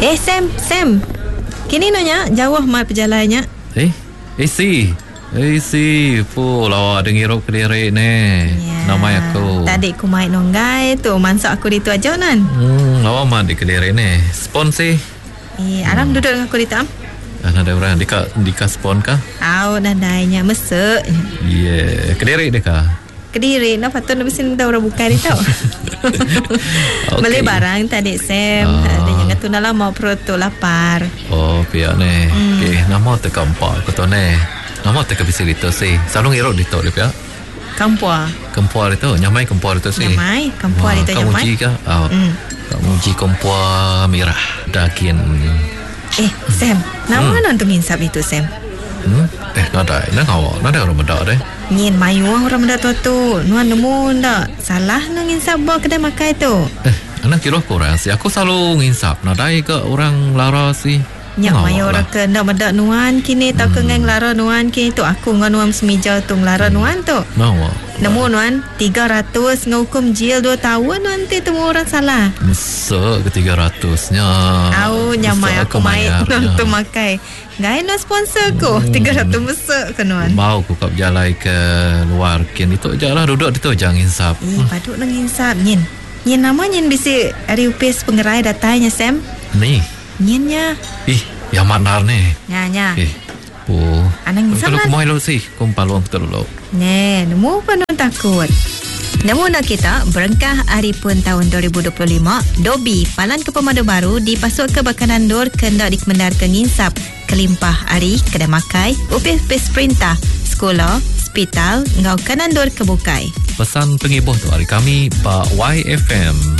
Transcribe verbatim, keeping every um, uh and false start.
Eh Sam, Sam. Kini nonya jauh mal perjalannya. Eh, eh si. Eh si, pu lawa dengi rok kediri ne. Yeah. Nama aku. Tadi ku main nonggai tu, mansak aku di tu aja nan. Hmm, lawa mah di kediri ne. Spon si. Eh, aram hmm. duduk dengan aku di tam. Ada orang dika dika spon kah? Au nadainya mesek. Yeah, kediri deka. Kediri, nak patut nak mesti minta orang buka ni tau. Okay. Beli barang tadi Sam. Uh. Ada yang kata nak lama perut tu lapar. Oh, pihak ni. Hmm. Okay, nama tu kampak aku tu ni. Nama tu kabisi itu sih. Selalu ngerok itu dia pihak. Kampua. Kampua itu, nyamai kampua itu sih. Nyamai, kampua itu nyamai. Kamu uji kah? Oh, hmm. Kamu uji kampua merah. Dakin. Eh, Sam. Nama hmm. nanti nginsap itu Sam. Hmm? Eh, nada, nada awak, nada orang muda deh. Nyin mayu orang muda tu tu, nuan nemu ndak salah nang nginsap bawa kedai makai tu. Eh, anak kira korang sih, aku selalu nginsap, nada ke orang lara sih. Nyak mayu orang ke ndak muda nuan kini tak hmm. kengeng lara nuan kini tu aku ngan nuan semija tu lara hmm. nuan tu. Nawa. Nemu nuan tiga ratus ngukum jil dua tahun nanti temu orang salah. Mesek ke tiga ratusnya. Au nyamai aku main tu makai. Gaya no sponsor ko hmm. tiga ratus mesek ke nuan. Mau ku kap jalai ke luar kin itu je lah duduk di tu jangan insap. Eh hmm. paduk nang insap nyin. Nyin nama nyin bisi ari upis pengerai datanya Sam. Ni. Nyinnya. Ih, yang manar ni. Nya nya. Eh. Oh. Anang insap. Kalau kumai lo sih, kum paluang betul lo. Ne, nemu pun takut. Namun nak kita berengkah hari pun tahun dua ribu dua puluh lima, Dobi Palan ke Pemadu Baru dipasuk ke Bakanan Dur kendak dikemendar ke nginsap kelimpah hari kedai makai, upis-upis perintah, sekolah, hospital, ngau Kanan Dur kebukai. Pesan pengibuh tu hari kami Pak Y F M.